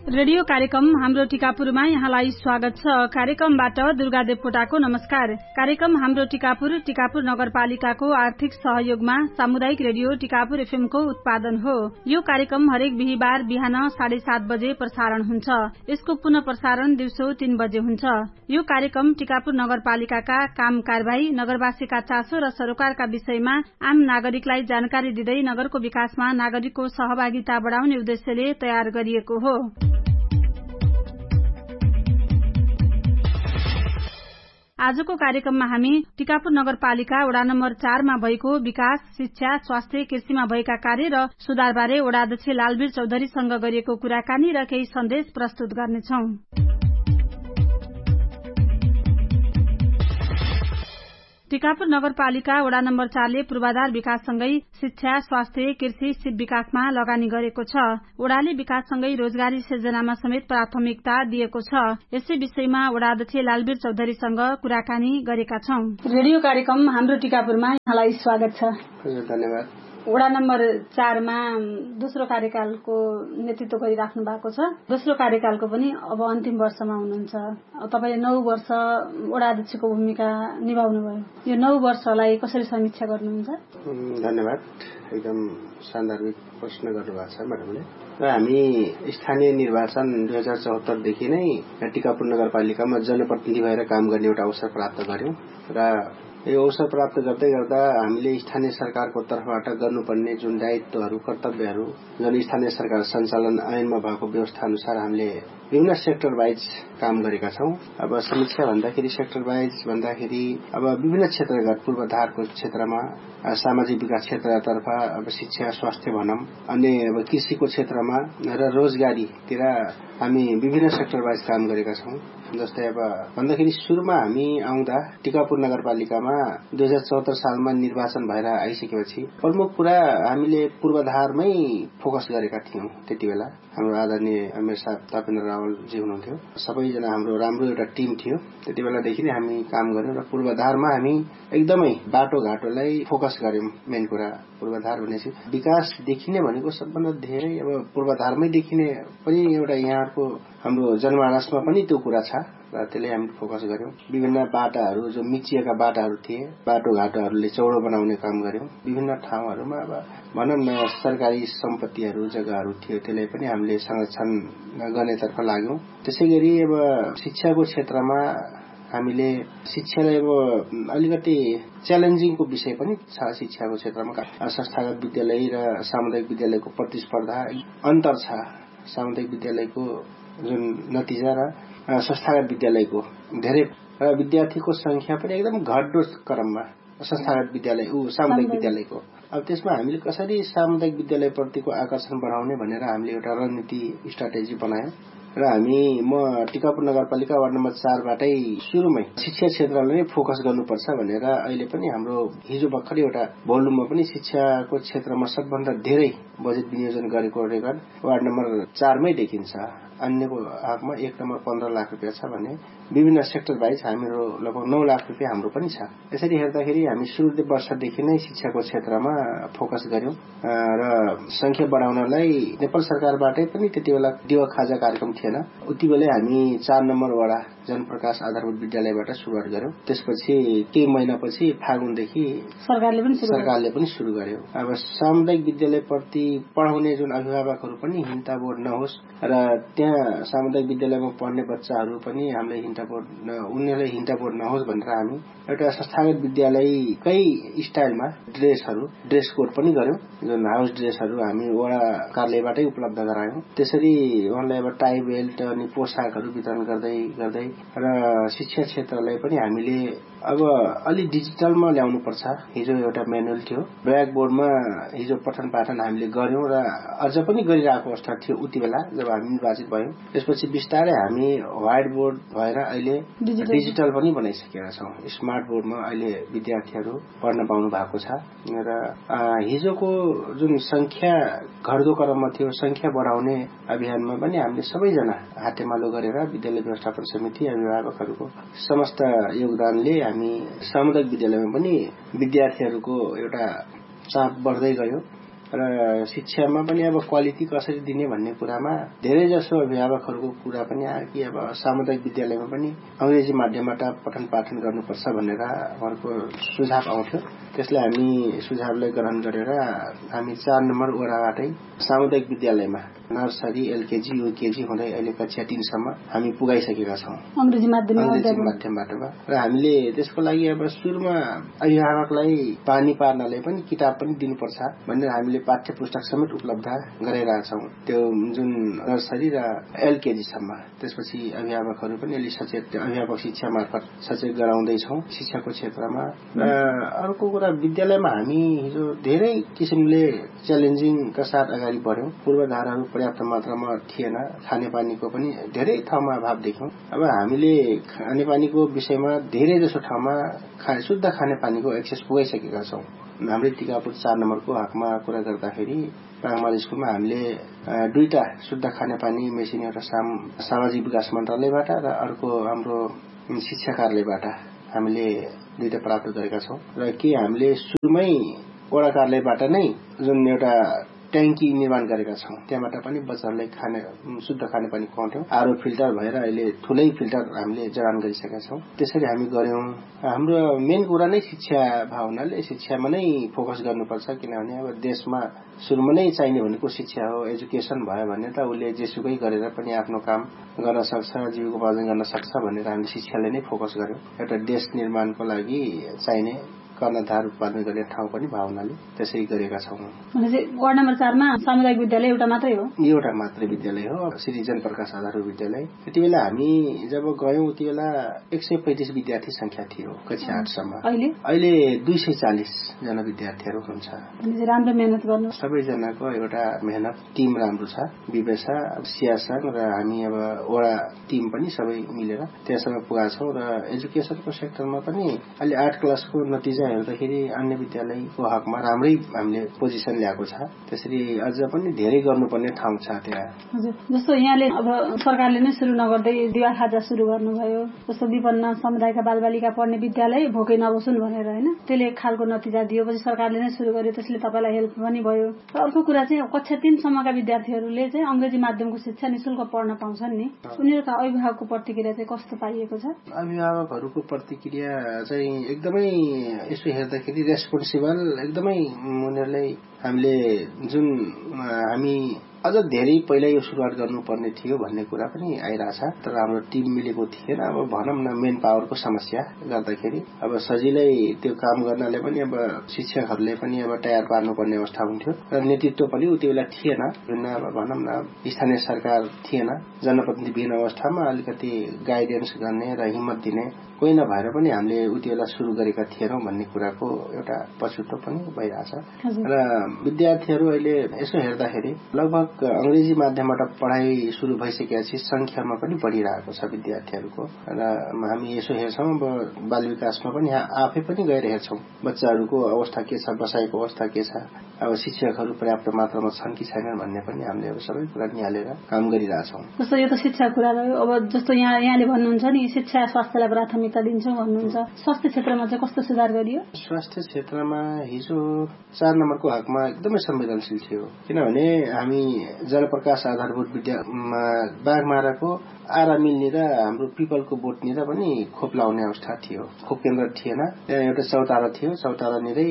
Radio कार्यक्रम हाम्रो टिकापुरमा यहाँलाई स्वागत छ। कार्यक्रमबाट दुर्गा देवकोटाको नमस्कार। कार्यक्रम हाम्रो टिकापुर नगरपालिकाको आर्थिक सहयोगमा सामुदायिक रेडियो टिकापुर एफएम को उत्पादन हो। यो कार्यक्रम हरेक बिहीबार बिहान 7:30 बजे प्रसारण हुन्छ। यसको पुनः प्रसारण दिउँसो 3 बजे हुन्छ। यो कार्यक्रम टिकापुर नगरपालिकाका काम कारबाही, नगरवासीका चासो र सरोकारका विषयमा आम नागरिकलाई जानकारी दिँदै नगरको विकासमा नागरिकको सहभागिता बढाउने उद्देश्यले तयार गरिएको हो। आजको कार्यक्रममा हामी टिकापुर नगरपालिका वडा नम्बर 4 मा भएको विकास, शिक्षा, स्वास्थ्य, कृषिमा भएका कार्य र सुधारबारे वडा अध्यक्ष लालवीर चौधरीसँग गरिएको कुराकानी र केही सन्देश प्रस्तुत गर्नेछौं। टिकापुर नगरपालिका वडा नम्बर 4 ले पूर्वाधार विकाससँगै शिक्षा, स्वास्थ्य, कृषि, सिप विकासमा लगानी गरेको छ। वडाले विकाससँगै रोजगारी सृजनामा समेत प्राथमिकता दिएको छ। यसै विषयमा वडा अध्यक्ष लालवीर चौधरीसँग कुराकानी गरेका छौं। रेडियो कार्यक्रम हाम्रो टिकापुरमा यहाँलाई स्वागत छ। धन्यवाद। वडा नम्बर 4 मा दोस्रो कार्यकालको नेतृत्व गरिराख्नु भएको छ। दोस्रो कार्यकालको पनि अब अन्तिम वर्षमा हुनुहुन्छ। तपाईले 9 वर्ष वडा अध्यक्षको भूमिका निभाउनु भयो। यो 9 वर्षलाई कसरी समीक्षा गर्नुहुन्छ? धन्यवाद। एकदम सान्दर्भिक प्रश्न गर्नुभएको छ म्याडमले। र हामी स्थानीय निर्वाचन 2074 देखि नै टिकापुर नगरपालिकामा जनप्रतिनिधि भएर काम गर्ने एउटा अवसर प्राप्त गर्यौं र यो अवसर प्राप्त गर्दै गर्दा हामीले स्थानीय सरकारको तर्फबाट गर्नुपर्ने जुन दायित्वहरू, कर्तव्यहरू, जुन स्थानीय सरकार सञ्चालन ऐनमा भएको व्यवस्था अनुसार हामीले विभिन्न सेक्टर वाइज काम गरेका छौं। अब समीक्षा भन्दाखेरि सेक्टर वाइज भन्दाखेरि अब विभिन्न क्षेत्रगत पूर्वाधारको क्षेत्रमा, सामाजिक विकास क्षेत्रतर्फ अब शिक्षा, स्वास्थ्य भनौं, अनि अब कृषिको क्षेत्रमा र रोजगारीतिर हामी विभिन्न सेक्टर वाइज काम गरेका छौं। जस्तै अब भन्दाखेरि सुरुमा हामी आउँदा टिकापुर नगरपालिकामा 2074 सालमा निर्वाचन भएर आइसकेपछि प्रमुख कुरा हामीले पूर्वाधारमै फोकस गरेका थियौं। त्यतिबेला हाम्रो आदरणीय अमेर साहब तापेन्द्र रावलजी हुनुहुन्थ्यो। सबैजना हाम्रो राम्रो एउटा टिम थियो। त्यतिबेलादेखि नै हामी काम गर्यौं र पूर्वाधारमा हामी एकदमै बाटोघाटोलाई फोकस गर्यौं। मेन कुरा पूर्वाधार भनेपछि विकास देखिने भनेको सबभन्दा धेरै अब पूर्वाधारमै देखिने पनि एउटा यहाँको हाम्रो जनमानसमा पनि त्यो कुरा छ र त्यसले हामी फोकस गर्यौं। विभिन्न बाटाहरू, जो मिचिएका बाटाहरू थिए, बाटोघाटोहरूले चौडो बनाउने काम गर्यौं। विभिन्न ठाउँहरूमा अब भनौं न सरकारी सम्पत्तिहरू, जग्गाहरू थियो, त्यसलाई पनि हामीले संरक्षण गर्नेतर्फ लाग्यौं। त्यसैगरी अब शिक्षाको क्षेत्रमा हामीले शिक्षालाई अब अलिकति च्यालेन्जिङको विषय पनि छ। शिक्षाको क्षेत्रमा संस्थागत विद्यालय र सामुदायिक विद्यालयको प्रतिस्पर्धा अन्तर छ। सामुदायिक विद्यालयको जुन नतिजा र संस्थागत विद्यालयको धेरै र विद्यार्थीको संख्या पनि एकदम घट्दो क्रममा संस्थागत विद्यालय सामुदायिक विद्यालयको। अब त्यसमा हामीले कसरी सामुदायिक विद्यालय प्रतिको आकर्षण बढाउने भनेर हामीले एउटा रणनीति स्ट्राटेजी बनायौं र म टिकापुर नगरपालिका वार्ड नम्बर 4 बाटै सुरुमै शिक्षा क्षेत्रलाई फोकस गर्नुपर्छ भनेर अहिले पनि हाम्रो हिजो भर्खरै एउटा भोल्युममा पनि शिक्षाको क्षेत्रमा सबभन्दा धेरै बजेट विनियोजन गरेको रेकर्ड वार्ड नम्बर 4 मै देखिन्छ। अन्यको हकमा 1 नम्बर 15 लाख रुपैयाँ छ भने विभिन्न सेक्टर वाइज हाम्रो लगभग 9 लाख रुपैयाँ हाम्रो पनि छ। यसरी हेर्दाखेरि हामी सुरु वर्षदेखि नै शिक्षाको क्षेत्रमा फोकस गर्यौं र संख्या बढाउनलाई नेपाल सरकारबाटै पनि त्यतिबेला दिवा खाजा कार्यक्रम थिएन। उतिबेलै हामी 4 नम्बर वडा जनप्रकाश आधारभूत विद्यालयबाट सुरुवात गर्यौं। त्यसपछि केही महिनापछि फागुनदेखि सरकारले पनि सुरु गर्यो। अब सामुदायिक विद्यालय प्रति पढाउने जुन अभिभावकहरू पनि हिन्ताबोध नहोस् र त्यहाँ सामुदायिक विद्यालयमा पढ्ने बच्चाहरू पनि उनीहरूलाई हिन्ताबोध नहोस् भनेर हामी एउटा संस्थागत विद्यालयकै स्टाइलमा ड्रेस कोड पनि गर्यौं। जुन हाउस ड्रेसहरू हामी वडा कार्यालयबाटै उपलब्ध गरायौं। त्यसरी उहाँलाई अब टाई बेल्ट अनि पोशाकहरू वितरण गर्दै र शिक्षा क्षेत्रलाई पनि हामीले अब अलि डिजिटलमा ल्याउनु पर्छ। हिजो एउटा म्यानुअल थियो, ब्ल्याक बोर्डमा हिजो पठन पाठन हामीले गर्यौं र अझ पनि गरिरहेको अवस्था थियो उति बेला जब हामी निर्वाचित भयौं। त्यसपछि बिस्तारै हामी व्हाइट बोर्ड भएर अहिले डिजिटल पनि बनाइसकेका छौं। स्मार्ट बोर्डमा अहिले विद्यार्थीहरू पढ्न पाउनु भएको छ र हिजोको जुन संख्या घट्दो क्रममा थियो, संख्या बढाउने अभियानमा पनि हामीले सबैजना हातेमालो गरेर विद्यालय व्यवस्थापन समिति, अभिभावकहरूको समस्त योगदानले हामी सामुदायिक विद्यालयमा पनि विद्यार्थीहरूको एउटा चाप बढ्दै गयो र शिक्षामा पनि अब क्वालिटी कसरी दिने भन्ने कुरामा धेरै जसो अभिभावकहरूको कुरा पनि आयो कि अब सामुदायिक विद्यालयमा पनि अंग्रेजी माध्यमबाट पठन पाठन गर्नुपर्छ भनेर उहाँहरूको सुझाव आउँथ्यो। त्यसलाई हामी सुझावलाई ग्रहण गरेर हामी 4 नम्बर वडाबाटै सामुदायिक विद्यालयमा नर्सरी एलकेजी युकेजी हुँदै अहिले कक्षा 3 सम्म हामी पुगाइसकेका छौं अंग्रेजी माध्यमबाट। र हामीले त्यसको लागि अब सुरुमा अभिभावकलाई पानी पार्नले पनि किताब पनि दिनुपर्छ भनेर हामीले पाठ्य पुस्तक समेत उपलब्ध गराइरहेछौं त्यो जुन नर्सरी र एलकेजी सम्म। त्यसपछि अभिभावकहरू पनि अलि सचेत अभिभावक शिक्षा मार्फत सचेत गराउँदैछौं शिक्षाको क्षेत्रमा। र अर्को कुरा विद्यालयमा हामी हिजो धेरै किसिमले च्यालेन्जिङका साथ अगाडि बढ्यौं। पूर्वाधारहरू पर्याप्त मात्रामा थिएन। खानेपानीको पनि धेरै ठाउँमा अभाव देख्यौं। अब हामीले खानेपानीको विषयमा धेरै जसो ठाउँमा शुद्ध खानेपानीको एक्सेस पुगाइसकेका छौं। हाम्रै टिकापुर 4 नम्बरको हकमा कुरा गर्दाखेरि प्राङ्गमाल स्कुलमा हामीले 2टा शुद्ध खानेपानी मेसिन एउटा सामाजिक विकास मन्त्रालयबाट र अर्को हाम्रो शिक्षा कार्यालयबाट हामीले 2टा प्राप्त गरेका छौं। र के हामीले सुरुमै वडा कार्यालयबाट नै जुन एउटा ट्याङ्की निर्माण गरेका छौं त्यहाँबाट पनि बच्चाहरूलाई शुद्ध खानेपानी खुवाउँथ्यौं। आरओ फिल्टर भएर अहिले ठूलै फिल्टर हामीले जडान गरिसकेका छौं। त्यसरी हामी गर्यौं। हाम्रो मेन कुरा नै शिक्षा भावनाले शिक्षामा नै फोकस गर्नुपर्छ किनभने अब देशमा सुरुमा नै चाहिने भनेको शिक्षा हो। एजुकेसन भयो भने त उसले जेसुकै गरेर पनि आफ्नो काम गर्न सक्छ जीविकोपार्जन गर्न सक्छ भनेर हामीले शिक्षालाई नै फोकस गर्यौं। एउटा देश निर्माणको लागि चाहिने कर्णधार उत्पादन गर्ने ठाउँ पनि भावनाले त्यसै गरेका छौं। वार्ड नम्बर 4 मा सामुदायिक विद्यालय एउटा मात्रै हो? एउटा मात्रै विद्यालय हो श्री जनप्रकाश आधारभूत विद्यालय। त्यति बेला हामी जब गयौं उति बेला 135 विद्यार्थी संख्या थियो कक्षा 8 सम्म। अहिले 240 जना विद्यार्थीहरू हुन्छ। राम्रो मेहनत गर्नु सबैजनाको एउटा मेहनत टिम राम्रो छ। विवेशा सियासङ र हामी अब वडा टिम पनि सबै मिलेर त्यसमा पुगेका छौं। र एजुकेसनको सेक्टरमा पनि अहिले 8 क्लासको नतिजा हेर्दाखेरि अन्य विद्यालयको हकमा राम्रै हामीले पोजिसन ल्याएको छ। त्यसरी अझ पनि धेरै गर्नुपर्ने ठाउँ छ त्यहाँ। हजुर जस्तो यहाँले अब सरकारले नै सुरु नगर्दै दिवा खाजा सुरु गर्नुभयो जस्तो विपन्न समुदायका बालबालिका पढ्ने विद्यालय भोकै नबसुन् भनेर हैन त्यसले खालको नतिजा दियो। पछि सरकारले नै सुरु गर्यो त्यसले तपाईलाई हेल्प पनि भयो। र अर्को कुरा चाहिँ कक्षा 3 सम्मका विद्यार्थीहरूले चाहिँ अंग्रेजी माध्यमको शिक्षा निशुल्क पढ्न पाउँछन् नि उनीहरुका अभिभावकको प्रतिक्रिया चाहिँ कस्तो पाइएको छ? अभिभावकहरूको प्रतिक्रिया चाहिँ एकदमै यसो हेर्दाखेरि रेस्पोन्सिबल एकदमै उनीहरुलाई हामीले जुन हामी अझ धेरै पहिला यो सुरुवात गर्नुपर्ने थियो भन्ने कुरा पनि आइराछ। तर हाम्रो टिम मिलेको थिएन। अब भनौं न मेन पावरको समस्या गर्दाखेरि अब सजिलै त्यो काम गर्नले पनि अब शिक्षकहरूले पनि अब तयार पार्नुपर्ने अवस्था हुन्थ्यो र नेतृत्व पनि उति बेला थिएन। जुन अब भनौं न स्थानीय सरकार थिएन। जनप्रतिनिधिविहीन अवस्थामा अलिकति गाइडेन्स गर्ने र हिम्मत दिने कोही नभएर पनि हामीले उति बेला सुरु गरेका थिएनौं भन्ने कुराको एउटा पछुतो पनि भइराछ। र विद्यार्थीहरू अहिले यसो हेर्दाखेरि लगभग अंग्रेजी माध्यमबाट पढाइ सुरु भइसकेपछि संख्यामा पनि बढिरहेको छ विद्यार्थीहरूको। र हामी यसो हेर्छौं अब बाल विकासमा पनि आफै पनि गएर हेर्छौं बच्चाहरूको अवस्था के छ बसाइको अवस्था के छ अब शिक्षकहरू पर्याप्त मात्रामा छन् कि छैनन् भन्ने पनि हामीले अब सबै कुरा निहालेर काम गरिरहेछौं। जस्तो यो त शिक्षा कुरा रह्यो। अब जस्तो यहाँले भन्नुहुन्छ नि शिक्षा स्वास्थ्यलाई प्राथमिकता दिन्छौं भन्नुहुन्छ स्वास्थ्य क्षेत्रमा चाहिँ कस्तो सुधार गरियो? स्वास्थ्य क्षेत्रमा हिजो 4 नम्बरको हकमा एकदमै संवेदनशील थियो किनभने हामी जनप्रकाश आधारभूत विद्यालयमा बागमाराको आरा मिल्ने र हाम्रो पिपलको बोटनिर पनि खोप लाउने अवस्था थियो। खोप केन्द्र थिएन। त्यहाँ एउटा चौतारा थियो। चौतारानिरै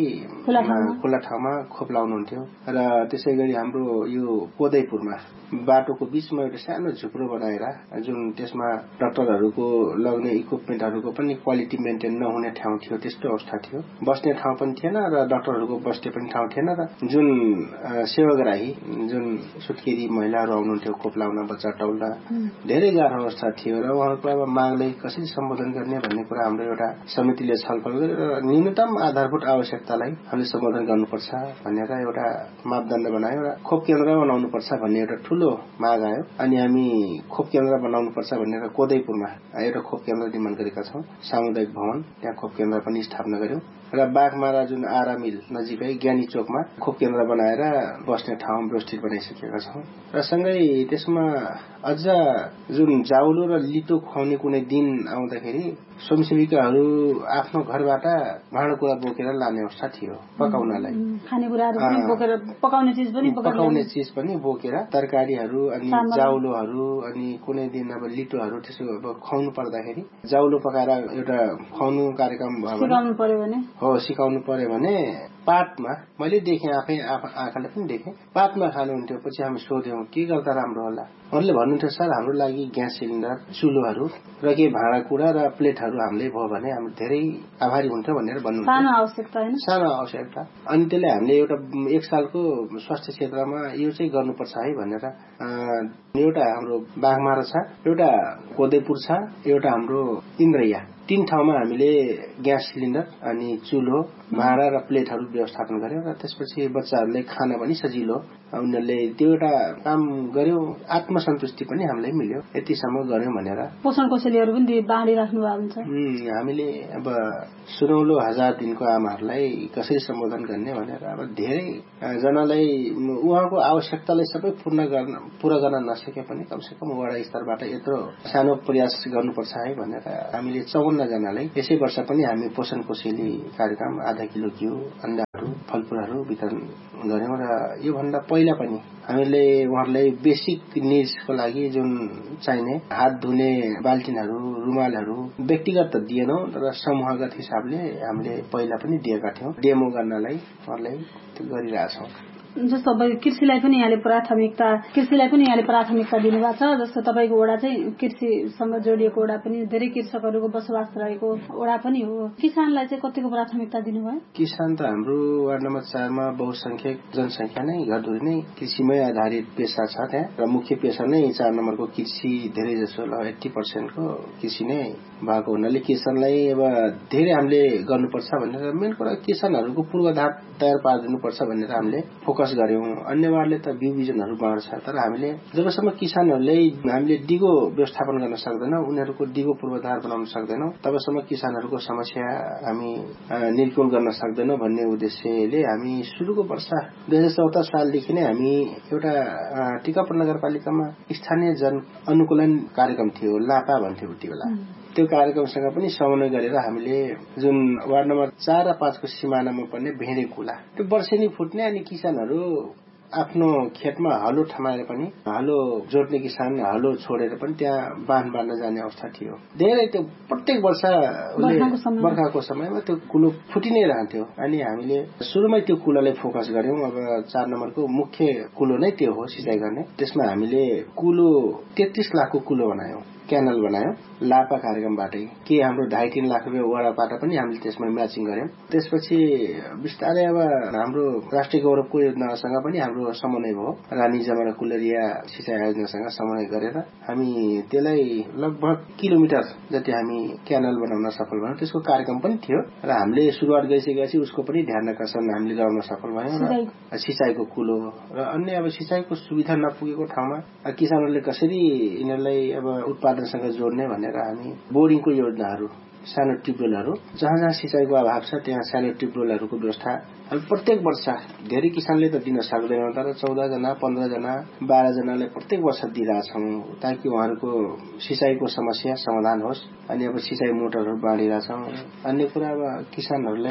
खुला ठाउँमा खोप लाउनुहुन्थ्यो। र त्यसैगरी हाम्रो यो कोदैपुरमा बाटोको बीचमा एउटा सानो झुप्रो बनाएर जुन त्यसमा डाक्टरहरूको लग्ने इक्विपमेन्टहरूको पनि क्वालिटी मेन्टेन नहुने ठाउँ थियो। त्यस्तो अवस्था थियो। बस्ने ठाउँ पनि थिएन र डाक्टरहरूको बस्ने पनि ठाउँ थिएन। र जुन सेवाग्राही जुन सुत्केरी महिलाहरू आउनुहुन्थ्यो खोप लाउन बच्चा टौल्न धेरै गाह्रो अवस्था थियो। र उहाँहरूको अब मागलाई कसरी सम्बोधन गर्ने भन्ने कुरा हाम्रो एउटा समितिले छलफल गरेर न्यूनतम आधारभूत आवश्यकतालाई हामीले सम्बोधन गर्नुपर्छ भनेर एउटा मापदण्ड बनायो र खोप केन्द्र बनाउनुपर्छ भन्ने एउटा ठूलो माग आयो। अनि हामी खोप केन्द्र बनाउनुपर्छ भनेर कोदैपुरमा एउटा खोप केन्द्र निर्माण गरेका छौं। सामुदायिक भवन त्यहाँ खोप केन्द्र पनि स्थापना गर्यौं। र बाघमारा जुन आरा मिल नजिकै ज्ञानी चोकमा खोप केन्द्र बनाएर बस्ने ठाउँ व्यवस्थित बनाइसकेका छौँ र सँगै त्यसमा अझ जुन जाउलो र लिटो खुवाउने कुनै दिन आउँदाखेरि स्वयंसेविकाहरू आफ्नो घरबाट भाँडाकुँडा बोकेर लाने अवस्था थियो पकाउनलाई पकाउने चिज पनि बोकेर तरकारीहरू अनि जाउलोहरू अनि कुनै दिन अब लिटोहरू त्यसो अब खुवाउनु पर्दाखेरि जाउलो पकाएर एउटा खुवाउनु कार्यक्रम सिकाउनु पर्यो भने पातमा मैले देखेँ आफै आँखाले पनि देखेँ पातमा खानुहुन्थ्यो। पछि हामी सोध्यौं के गर्दा राम्रो होला। उहाँले भन्नुहुन्थ्यो सर हाम्रो लागि ग्यास सिलिन्डर चुलोहरू र केही भाँडाकुँडा र प्लेटहरू हामीले भयो भने हामी धेरै आभारी हुन्थ्यौं भनेर भन्नुहुन्थ्यो। सानो आवश्यकता अनि त्यसले हामीले एउटा एक सालको स्वास्थ्य क्षेत्रमा यो चाहिँ गर्नुपर्छ है भनेर एउटा हाम्रो बाघमारा छ, एउटा कोदैपुर छ, एउटा हाम्रो इन्द्रैया 3 ठाउँमा हामीले ग्यास सिलिन्डर अनि चुलो भाँडा र प्लेटहरू व्यवस्थापन गर्यौं र त्यसपछि बच्चाहरूले खान पनि सजिलो उनीहरूले त्यो एउटा काम गर्यो। आत्मसन्तुष्टि पनि हामीलाई मिल्यो। यतिसम्म गर्यौं भनेर पोषण कोसेलीहरू पनि बाँडिराख्नु भएको हुन्छ। हामीले अब सुनौलो 1000 दिनको आमाहरूलाई कसरी सम्बोधन गर्ने भनेर अब धेरै जनालाई उहाँको आवश्यकतालाई सबै पूरा गर्न नसके पनि कमसेकम वडा स्तरबाट यत्रो सानो प्रयास गर्नुपर्छ है भनेर हामीले 54 जनालाई यसै वर्ष पनि हामी पोषण कोसेली कार्यक्रम आधा किलो घिउ अण्डाहरू फलफूलहरू वितरण गर्यौं र यो भन्दा पहिला पनि हामीले उहाँहरूलाई बेसिक निड्सको लागि जुन चाहिने हात धुने बाल्टिनहरू रुमालहरू व्यक्तिगत त दिएनौं तर समूहगत हिसाबले हामीले पहिला पनि दिएका थियौं डेमो गर्नलाई उहाँहरूलाई गरिरहेछौं। जस्तो कृषिलाई पनि यहाँले प्राथमिकता दिनुभएको छ। जस्तो तपाईको वडा चाहिँ कृषिसँग जोडिएको वडा पनि धेरै कृषकहरूको बसोबास रहेको वडा पनि हो। किसानलाई चाहिँ कतिको प्राथमिकता दिनुभयो? किसान त हाम्रो वार्ड नम्बर 4 मा बहुसंख्यक जनसंख्या नै घरधुरी नै कृषिमै आधारित पेशा छ त्यहाँ र मुख्य पेशा नै 4 नम्बरको कृषि धेरै जसो 80% को कृषि नै भएको हुनाले किसानलाई अब धेरै हामीले गर्नुपर्छ भनेर मेन कुरा किसानहरूको पूर्वाधार तयार पारिदिनुपर्छ भनेर हामीले फोकस गर्यौं। अन्य वार्डले त बिउ बिजनहरू बाँड्छ तर हामीले जबसम्म किसानहरूलाई हामीले दिगो व्यवस्थापन गर्न सक्दैनौं उनीहरूको दिगो पूर्वाधार बनाउन सक्दैनौं तबसम्म किसानहरूको समस्या हामी निर्मूल गर्न सक्दैनौं भन्ने उद्देश्यले हामी सुरुको वर्ष 2074 सालदेखि नै हामी एउटा टिकापुर नगरपालिकामा स्थानीय जन अनुकूलन कार्यक्रम थियो लापा भन्थ्यो उति बेला त्यो कार्यक्रमसँग पनि समन्वय गरेर हामीले जुन वार्ड नम्बर 4 र 5 को सिमानामा पर्ने भेडे कुला त्यो वर्षेनी फुट्ने अनि किसानहरू आफ्नो खेतमा हलो ठमाएर पनि हलो जोड्ने किसान हलो छोडेर पनि त्यहाँ बाँध बाँड्न जाने अवस्था थियो। धेरै त्यो प्रत्येक वर्ष बर्खाको समयमा त्यो कुलो फुटि नै रहन्थ्यो अनि हामीले सुरुमै त्यो कुलोलाई फोकस गर्यौं। अब 4 नम्बरको मुख्य कुलो नै त्यो हो सिँचाइ गर्ने। त्यसमा हामीले कुलो 33 लाखको कुलो बनायौं क्यानल बनायौं लापा कार्यक्रमबाटै के हाम्रो 2.5-3 लाख रुपैयाँ वडाबाट पनि हामीले त्यसमा म्याचिङ गर्यौं। त्यसपछि बिस्तारै अब हाम्रो राष्ट्रिय गौरवको योजनासँग पनि हाम्रो समन्वय भयो। रानी जमरा कुलरिया सिँचाइ योजनासँग समन्वय गरेर हामी त्यसलाई लगभग किलोमिटर जति हामी क्यानल बनाउन सफल भयौं। त्यसको कार्यक्रम पनि थियो र हामीले सुरुवात गरिसकेपछि उसको पनि ध्यान आकर्षण हामीले गराउन सफल भयौं र सिँचाइको कुलो र अन्य अब सिँचाइको सुविधा नपुगेको ठाउँमा किसानहरूले कसरी यिनीहरूलाई अब उत्पादनसँग जोड्ने भनेर हामी बोरिङको योजनाहरू सानो ट्युबवेलहरू जहाँ सिँचाइको अभाव छ त्यहाँ सानो ट्युबवेलहरूको व्यवस्था अब प्रत्येक वर्ष धेरै किसानले त दिन सक्दैनन् तर 14 जना 15 जना 12 जनालाई प्रत्येक वर्ष दिइरहेछौं ताकि उहाँहरूको सिँचाइको समस्या समाधान होस्। अनि अब सिँचाइ मोटरहरू बाँडिरहेछौं। अन्य कुरा अब किसानहरूलाई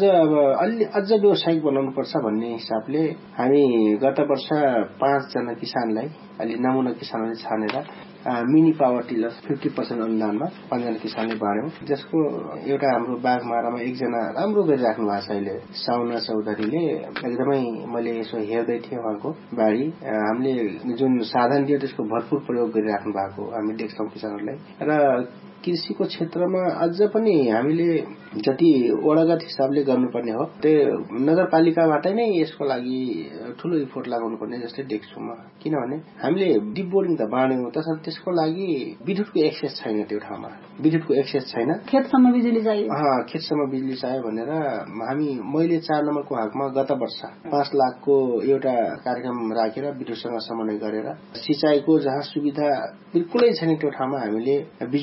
अझ व्यावसायिक बनाउनु पर्छ भन्ने हिसाबले हामी गत वर्ष 5 जना किसानलाई अलि नमुना किसानहरूले छानेर मिनी पावर टिलर 50% अनुदानमा 5 जना किसानले बाँड्यौं। जसको एउटा हाम्रो बाघमारामा एकजना राम्रो गरिराख्नु भएको छ अहिले साउना चौधरीले एकदमै मैले यसो हेर्दै थिएँ उहाँको बाढी हामीले जुन साधन दियो त्यसको भरपूर प्रयोग गरिराख्नु भएको हामी देख्छौं किसानहरूलाई। र कृषिको क्षेत्रमा अझ पनि हामीले जति वडागत हिसाबले गर्नुपर्ने हो त्यो नगरपालिकाबाटै नै यसको लागि ठूलो इफोर्ट लगाउनु पर्ने जस्तै देख्छु म। किनभने हामीले डिप बोरिङ त बाँड्यौं तसर्थ त्यसको लागि विद्युतको एक्सेस छैन। त्यो ठाउँमा विद्युतको एक्सेस छैन। खेतसम्म बिजुली चाहियो। खेतसम्म बिजुली चाहियो भनेर मैले 4 नम्बरको हकमा गत वर्ष 5 लाखको एउटा कार्यक्रम राखेर विद्युतसँग समन्वय गरेर सिँचाइको जहाँ सुविधा बिल्कुलै छैन त्यो ठाउँमा हामीले बिजुली विस्तार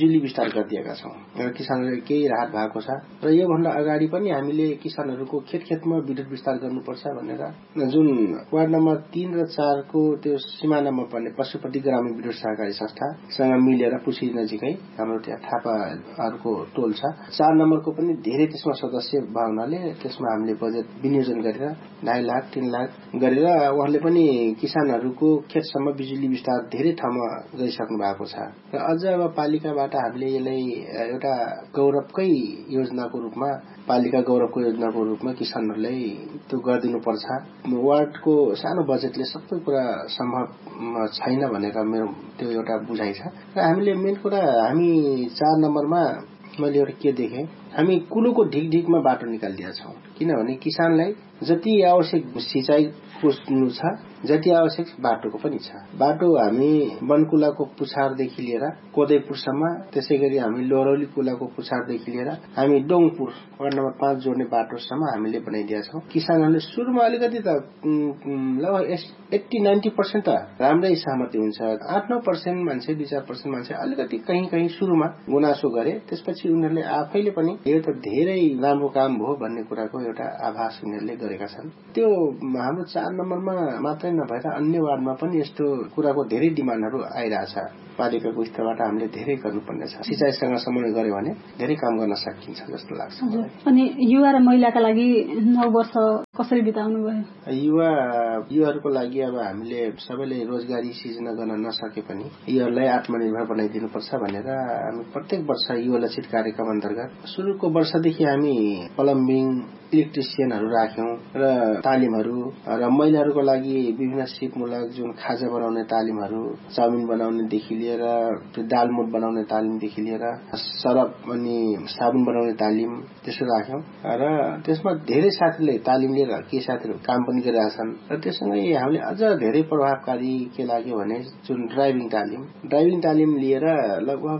तयार गरिदिएका छौँ र किसानहरूले केही राहत भएको छ। र योभन्दा अगाडि पनि हामीले किसानहरूको खेतमा विद्युत विस्तार गर्नुपर्छ भनेर जुन वार्ड नम्बर 3 र 4 को त्यो सिमानामा पर्ने पशुपति ग्रामीण विद्युत सहकारी संस्थासँग मिलेर पुछी नजिकै हाम्रो त्यहाँ थापाहरूको टोल छ। 4 नम्बरको पनि धेरै त्यसमा सदस्य भावनाले त्यसमा हामीले बजेट विनियोजन गरेर 2.5 लाख 3 लाख गरेर उहाँले पनि किसानहरूको खेतसम्म बिजुली विस्तार धेरै ठाउँमा गरिसक्नु भएको छ। र अझ अब पालिकाबाट हामीले यसलाई एउटा गौरवकै योजनाको रूपमा पालिका गौरवको योजनाको रूपमा किसानहरूलाई त्यो गरिदिनुपर्छ। वार्डको सानो बजेटले सबै कुरा सम्भव छैन भनेर मेरो त्यो एउटा बुझाइ छ। र हामीले मेन कुरा हामी 4 नम्बरमा मैले एउटा के देखेँ, हामी कुलोको ढिकढिकमा बाटो निकालिदिएका छौँ। किनभने किसानलाई जति आवश्यक सिँचाइ पुग्नु छ जति आवश्यक बाटोको पनि छ। बाटो हामी बनकुलाको पुछारदेखि लिएर कोदैपुरसम्म, त्यसै गरी हामी लोहरौली कुलाको पुछारदेखि लिएर हामी डोङपुर वार्ड नम्बर 5 जोड्ने बाटोसम्म हामीले बनाइदिएका छौँ। किसानहरूले सुरुमा अलिकति त लगभग 80-90% त राम्रै सहमति हुन्छ। 8-9% मान्छे 2-4% मान्छे अलिकति कहीँ सुरुमा गुनासो गरे, त्यसपछि उनीहरूले आफैले पनि यो त धेरै राम्रो काम भयो भन्ने कुराको एउटा आभास उनीहरूले गरेका छन्। त्यो हाम्रो 4 नम्बरमा मात्रै नभएर अन्य वार्डमा पनि यस्तो कुराको धेरै डिमान्डहरू आइरहेछ। पालिकाको स्तरबाट हामीले धेरै गर्नुपर्ने छ। सिँचाइसँग समन्वय गर्यो भने धेरै काम गर्न सकिन्छ जस्तो लाग्छ। अनि युवा र महिलाका लागि 9 वर्ष कसरी बिताउनु भयो? युवाहरूको लागि अब हामीले सबैले रोजगारी सिर्जना गर्न नसके पनि युवाहरूलाई आत्मनिर्भर बनाइदिनुपर्छ भनेर हामी प्रत्येक वर्ष युवा लक्षित कार्यक्रम अन्तर्गत सुरुको वर्षदेखि हामी प्लम्बिङ इलेक्ट्रिसियनहरू राख्यौं र तालिमहरू, र महिलाहरूको लागि विभिन्न सिपमूलक जुन खाजा बनाउने तालिमहरू, चाउमिन बनाउनेदेखि लिएर दालमुट बनाउने तालिमदेखि लिएर सरफ अनि साबुन बनाउने तालिम त्यसो राख्यौं। र त्यसमा धेरै साथीले तालिम लिएर के साथीहरू काम पनि गरिरहेछन्। र त्यससँगै हामीले अझ धेरै प्रभावकारी के लाग्यो भने जुन ड्राइभिङ तालिम लिएर लगभग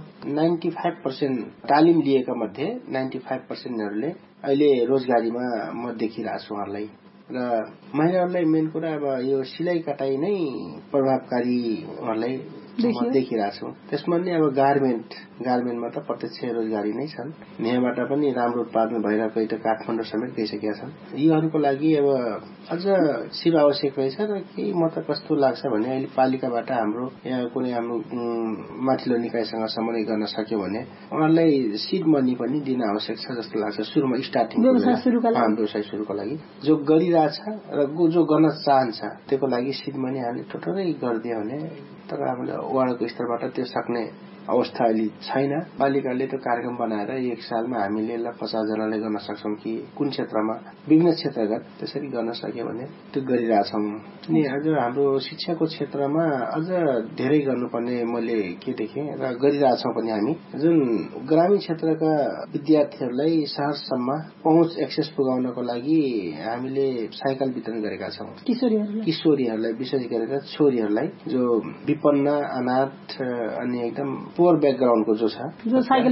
95% तालिम लिएका मध्ये 95%हरूले अहिले रोजगारीमा म देखिरहेको छु उहाँलाई। र महिलाहरूलाई मेन कुरा अब यो सिलाइ कटाई नै प्रभावकारी उहाँलाई देखिरहेको छु। त्यसमा नि अब गार्मेन्टमा त प्रत्यक्ष रोजगारी नै छन्। यहाँबाट पनि राम्रो उत्पादन भइरहेको त काठमाडौँ समेत गइसकेका छन्। युवाहरूको लागि अब अझ सिप आवश्यक रहेछ। र केही म त कस्तो लाग्छ भने अहिले पालिकाबाट हाम्रो यहाँ कुनै हाम्रो माथिल्लो निकायसँग समन्वय गर्न सक्यो भने उहाँलाई सिड मनी पनि दिन आवश्यक छ जस्तो लाग्छ। सुरुमा स्टार्टिङ व्यवसाय सुरुको लागि जो गरिरहेछ र जो गर्न चाहन्छ त्यसको लागि सिड मनी हामीले थोरै गरिदियो भने तर हामीले वार्डको स्तरबाट त्यो सक्ने अवस्था अहिले छैन। पालिकाले त्यो कार्यक्रम बनाएर एक सालमा हामीले 50 जनाले गर्न सक्छौं कि कुन क्षेत्रमा विभिन्न क्षेत्रगत त्यसरी गर्न सक्यो भने त्यो गरिरहेछौं। अनि अझ हाम्रो शिक्षाको क्षेत्रमा अझ धेरै गर्नुपर्ने मैले के देखेँ र गरिरहेछौं पनि। हामी जुन ग्रामीण क्षेत्रका विद्यार्थीहरूलाई सहरसम्म पहुँच एक्सेस पुगाउनको लागि हामीले साइकल वितरण गरेका छौं। किशोरीहरूलाई विशेष गरेर छोरीहरूलाई जो विपन्न अनाथ अनि एकदम पोर ब्याकग्राउन्डको जो साइकल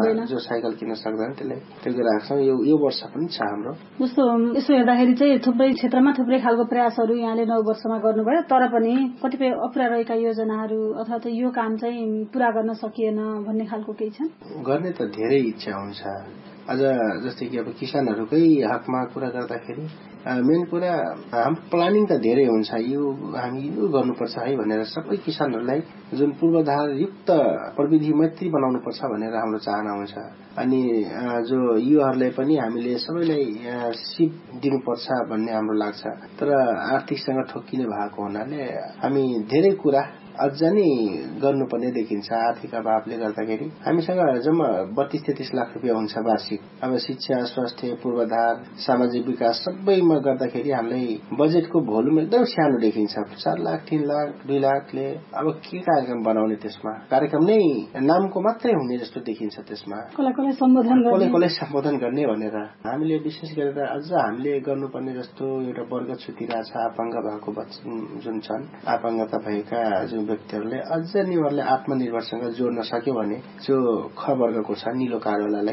किन्न सक्दैन त्यसलाई त्यो गरिरहेको छौँ। यो वर्ष पनि छ हाम्रो। जस्तो यसो हेर्दाखेरि चाहिँ थुप्रै क्षेत्रमा थुप्रै खालको प्रयासहरू यहाँले 9 वर्षमा गर्नुभयो। तर पनि कतिपय अपुरा रहेका योजनाहरू अथवा त यो काम चाहिँ पूरा गर्न सकिएन भन्ने खालको केही छ? गर्ने त धेरै इच्छा हुन्छ। अझ जस्तै कि अब किसानहरूकै हकमा कुरा गर्दाखेरि मेन कुरा हाम्रो प्लानिङ त धेरै हुन्छ। हामी यो गर्नुपर्छ है भनेर सबै किसानहरूलाई जुन पूर्वाधार युक्त प्रविधि मैत्री बनाउनुपर्छ भनेर हाम्रो चाहना हुन्छ। अनि जो युवाहरूलाई पनि हामीले सबैलाई सिप दिनुपर्छ भन्ने हाम्रो लाग्छ। तर आर्थिकसँग ठोक्किने भएको हुनाले हामी धेरै कुरा अझ नै गर्नुपर्ने देखिन्छ। आर्थिक अभावले गर्दाखेरि हामीसँग जम्मा 32-33 लाख रुपियाँ हुन्छ वार्षिक। अब शिक्षा, स्वास्थ्य, पूर्वाधार, सामाजिक विकास सबैमा गर्दाखेरि हामीलाई बजेटको भोल्युम एकदम सानो देखिन्छ। 4 लाख 3 लाख 2 लाखले अब के कार्यक्रम बनाउने, त्यसमा कार्यक्रम नै नामको मात्रै हुने जस्तो देखिन्छ। त्यसमा कसलाई सम्बोधन गर्ने भनेर हामीले विशेष गरेर अझ हामीले गर्नुपर्ने जस्तो एउटा वर्ग छुटिरहेछ। आपाङ्ग भएको जुन छन्, आपाङ्गता भएका जुन व्यक्तिहरूले अझ उनीहरूले आत्मनिर्भरसँग जोड्न सक्यो भने जो ख वर्गको छ निलो कार्डवालालाई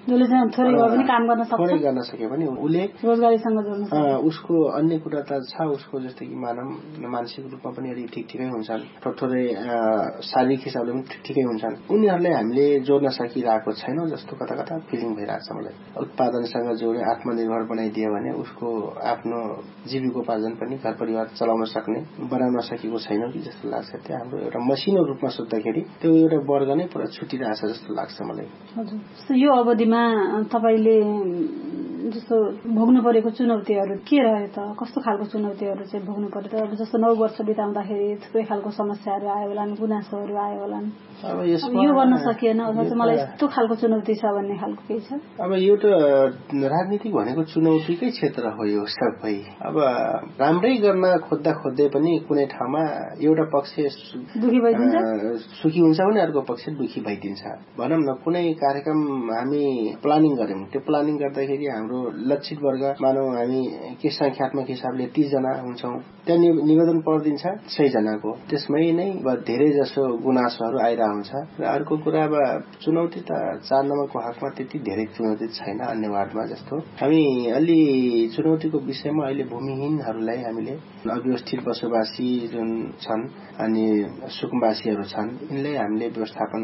थोरै गर्न सक्यो भने उसले रोजगारीसँग जोड्न उसको अन्य कुरा त छ उसको जस्तै कि मानसिक रूपमा पनि अलि ठिकै हुन्छन् थोरै शारीरिक हिसाबले पनि ठिकै हुन्छन् उनीहरूले हामीले जोड्न सकिरहेको छैनौँ जस्तो कता कता फिलिङ भइरहेको छ मलाई उत्पादनसँग जोडे आत्मनिर्भर बनाइदियो भने उसको आफ्नो जीविकोपार्जन पनि घर परिवार चलाउन सक्ने बनाउन सकेको छैनौँ कि जस्तो लाग्छ त्यो हाम्रो एउटा मसिनो रूपमा सोच्दाखेरि त्यो एउटा वर्ग नै पुरा छुटिरहेछ जस्तो लाग्छ मलाई हजुर यो अवधिमा तपाईले जस्तो भोग्नु परेको चुनौतीहरू के रह्यो त कस्तो खालको चुनौतीहरू चाहिँ भोग्नु पर्यो त अब जस्तो 9 वर्ष बिताउँदाखेरि थुप्रै खालको समस्याहरू आयो होला गुनासोहरू आयो होला अब यसमा यो गर्न सकिएन अथवा चाहिँ मलाई यस्तो खालको चुनौती छ भन्ने खालको केही छ अब यो त राजनीति भनेको चुनौतीकै क्षेत्र हो यो सबै अब राम्रै गर्न खोज्दै पनि कुनै ठाउँमा एउटा पक्ष दुखी भइदिन्छ सुखी हुन्छ भने अर्को पक्ष दुखी भइदिन्छ भनौँ न कुनै कार्यक्रम हामी प्लानिङ गर्यौं त्यो प्लानिङ गर्दाखेरि हाम्रो लक्षित वर्ग मानौ हामी के संख्यात्मक हिसाबले 30 जना हुन्छौं त्यहाँ निवेदन पर्दिन्छ 6 जनाको त्यसमै नै धेरै जसो गुनासोहरू आइरा हुन्छ र अर्को कुरा अब चुनौती त 4 नम्बरको हकमा त्यति धेरै चुनौती छैन अन्य वार्डमा जस्तो हामी अलि चुनौतीको विषयमा अहिले भूमिहीनहरूलाई हामीले अव्यवस्थित बसोबासी जुन छन् अनि सुकुम्बासीहरू छन् यिनलाई हामीले व्यवस्थापन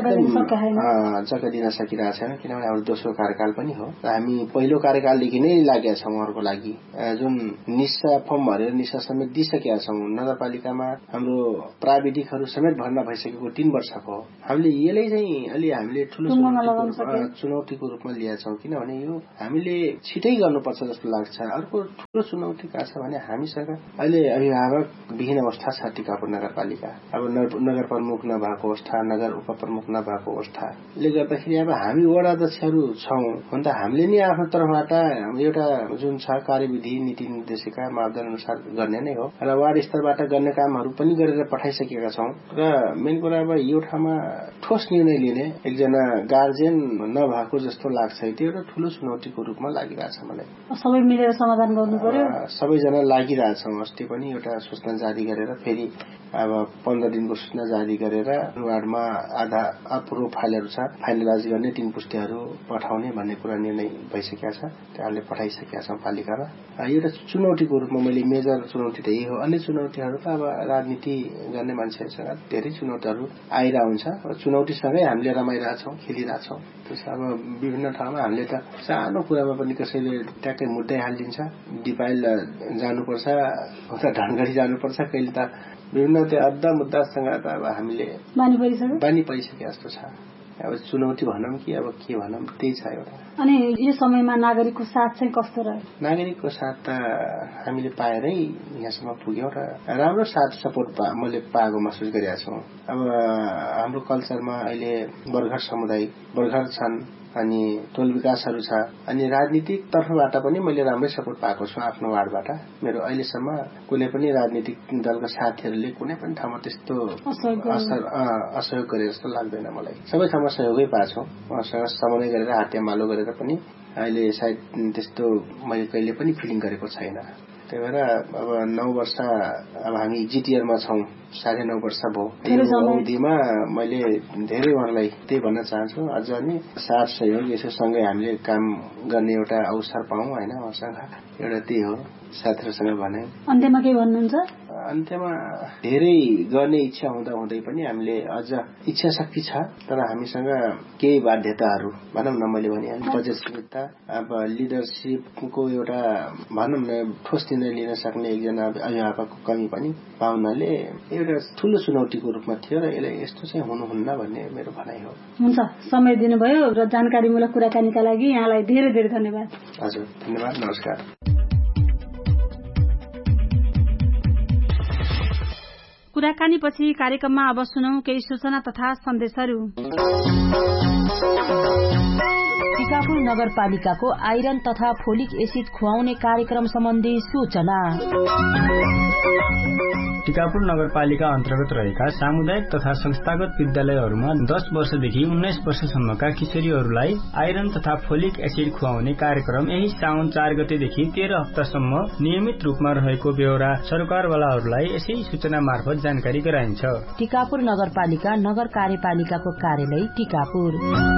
जग्गा दिन सकिरहेको छैन किनभने हाम्रो दोस्रो कार्यकाल पनि हो र हामी पहिलो कार्यकालदेखि नै लागेका छौं उहाँहरूको लागि जुन निशा फर्म भरेर निशा समेत दिइसकेका छौं नगरपालिकामा हाम्रो प्राविधिकहरू समेत भर्ना भइसकेको 3 वर्षको हामीले यसलाई चाहिँ अलि हामीले ठूलो चुनौतीको रूपमा लिएका छौं किनभने यो हामीले छिटै गर्नुपर्छ जस्तो लाग्छ अर्को ठूलो चुनौती के छ भने हामीसँग अहिले अभिभावक विहीन अवस्था छ टिकापुर नगरपालिका अब नगर प्रमुख नभएको अवस्था नगर उपप्रमुख नभएको अवस्थाले गर्दाखेरि अब हामी वडा अध्यक्षहरू छौं हुन त हामीले नि आफ्नो तर्फबाट एउटा जुन छ कार्यविधि नीति निर्देशिका मापदण्ड अनुसार गर्ने नै हो र वार्ड स्तरबाट गर्ने कामहरू पनि गरेर पठाइसकेका छौं र मेन कुरा अब यो ठाउँमा ठोस निर्णय लिने एकजना गार्जियन नभएको जस्तो लाग्छ त्यो एउटा ठूलो चुनौतीको रूपमा लागिरहेछ मलाई सबै मिलेर समाधान गर्नु पर्यो सबैजना लागिरहेछौं अस्ति पनि एउटा सूचना जारी गरेर फेरि अब 15 दिनको सूचना जारी गरेर वार्डमा आधा अप्रो फाइलहरू छ फाइनलाइज गर्ने 3 पुस्तिहरू पठाउने भन्ने कुरा निर्णय भइसकेको छ त्यसले पठाइसकेका छौं पालिकामा एउटा चुनौतीको रूपमा मैले मेजर चुनौती त यही हो अन्य चुनौतीहरू त अब राजनीति गर्ने मान्छेहरूसँग धेरै चुनौतीहरू आइरा हुन्छ र चुनौतीसँगै हामीले रमाइरहेछौं खेलिरहेछौं त्यसै अब विभिन्न ठाउँमा हामीले त सानो कुरामा पनि कसैले ट्याक्कै मुद्दै हालिदिन्छ डिपाइल जानुपर्छ अथवा ढनगढी जानुपर्छ कहिले त विभिन्न त्यो अड्डा मुद्दासँग त अब हामीले बानी परिसके जस्तो छ अब चुनौती भनौं कि अब के भनौं त्यही छ एउटा अनि यो समयमा नागरिकको साथ चाहिँ कस्तो रह्यो नागरिकको साथ त हामीले पाएरै यहाँसम्म पुग्यौं र राम्रो साथ सपोर्ट मैले पाएको महसुस गरेका छौं अब हाम्रो कल्चरमा अहिले बर्गर समुदाय बर्गर छन् अनि टोल विकासहरू छ अनि राजनीतिक तर्फबाट पनि मैले राम्रै सपोर्ट पाएको छु आफ्नो वार्डबाट मेरो अहिलेसम्म कुनै पनि राजनीतिक दलका साथीहरूले कुनै पनि ठाउँमा त्यस्तो असहयोग गरे जस्तो लाग्दैन मलाई सबै ठाउँमा सहयोगै पाएको छु उहाँसँग समन्वय गरेर हातेमालो गरेर पनि अहिले सायद त्यस्तो मैले कहिले पनि फिलिङ गरेको छैन त्यही भएर अब 9 वर्ष अब हामी जिटिआरमा छौं 9.5 वर्ष भयो यो अवधिमा मैले धेरै उहाँलाई त्यही भन्न चाहन्छु अझ नि साथ सहयोग यसो सँगै हामीले काम गर्ने एउटा अवसर पाऊँ हैन उहाँसँग एउटा त्यही हो साथीहरुसँग भने अन्त्यमा के भन्नुहुन्छ अन्त्यमा धेरै गर्ने इच्छा हुँदै पनि हामीले अझ इच्छा शक्ति छ तर हामीसँग केही बाध्यताहरू भनौं न मैले भने बजेट सीमितता अब लिडरशिपको एउटा भनौं न ठोस निर्णय लिन सक्ने एकजना अभिभावकको कमी पनि पाउनाले एउटा ठूलो चुनौतीको रूपमा थियो र यसले यस्तो चाहिँ हुनुहुन्न भन्ने मेरो भनाइ हो हुन्छ समय दिनुभयो र जानकारीमूलक कुराकानीका लागि यहाँलाई धेरै धेरै धन्यवाद हजुर धन्यवाद नमस्कार कुराकानीपछि कार्यक्रममा अब सुनौं केही सूचना तथा सन्देशहरू टिकापुर नगरपालिकाको आइरन तथा फोलिक एसिड खुवाउने कार्यक्रम सम्बन्धी सूचना टिकापुर नगरपालिका अन्तर्गत रहेका सामुदायिक तथा संस्थागत विद्यालयहरूमा 10 वर्षदेखि 19 वर्षसम्मका किशोरीहरूलाई आइरन तथा फोलिक एसिड खुवाउने कार्यक्रम यही साउन 4 गतेदेखि 13 हप्तासम्म नियमित रूपमा रहेको बेहोरा सरकारवालाहरूलाई यसै सूचना मार्फत जानकारी गराइन्छ। टिकापुर नगरपालिका नगर कार्यपालिकाको कार्यालय टिकापुर।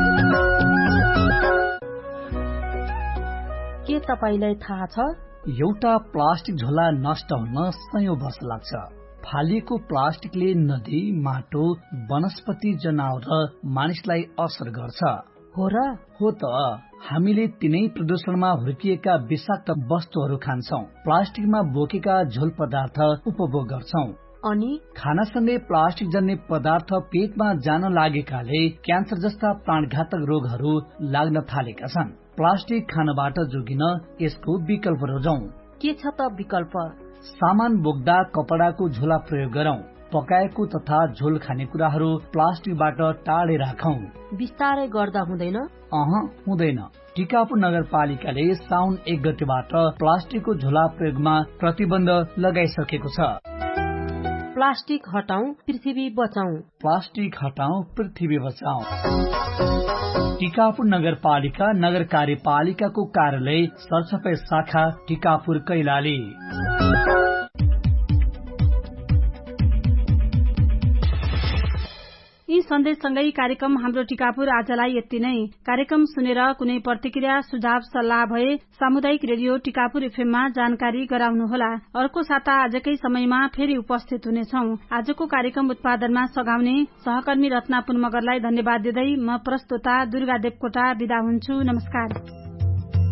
के तपाईलाई थाहा छ एउटा प्लास्टिक झोला नष्ट हुन सयौं वर्ष लाग्छ। फालिएको प्लास्टिकले नदी, माटो, वनस्पति, जनावर र मानिसलाई असर गर्छ। हो र? हो त। हामीले तिनै प्रदूषणमा हुर्किएका विषाक्त वस्तुहरू खान्छौं, प्लास्टिकमा बोकेका झोल पदार्थ उपभोग गर्छौं अनि खानासँगै प्लास्टिक जन्य पदार्थ पेटमा जान लागेकाले क्यान्सर जस्ता प्राणघातक रोगहरू लाग्न थालेका छन्। प्लास्टिक खानबाट जोगिन यसको विकल्प रोजौं। के छ त विकल्प? सामान बोक्दा कपडाको झोला प्रयोग गरौं। पकाएको तथा झोल खानेकुराहरू प्लास्टिकबाट टाढे राखौं। बिस्तारै गर्दा हुँदैन? हुँदैन। टिकापुर नगरपालिकाले साउन 1 गतेबाट प्लास्टिकको झोला प्रयोगमा प्रतिबन्ध लगाइसकेको छ। प्लास्टिक हटाऊ, पृथ्वी बचाऊ। प्लास्टिक हटाऊ, पृथ्वी बचाऊ। टिकापुर नगरपालिका नगर कार्यपालिकाको कार्यालय सरसफाई शाखा टिकापुर कैलाली। यी सन्देशसँगै कार्यक्रम हाम्रो टिकापुर आजलाई यति नै। कार्यक्रम सुनेर कुनै प्रतिक्रिया, सुझाव, सल्लाह भए सामुदायिक रेडियो टिकापुर एफएममा जानकारी गराउनुहोला। अर्को साता आजकै समयमा फेरि उपस्थित हुनेछौं। आजको कार्यक्रम उत्पादनमा सघाउने सहकर्मी रत्ना पुन मगरलाई धन्यवाद दिँदै म प्रस्तोता दुर्गा देवकोटा बिदा हुन्छु। नमस्कार।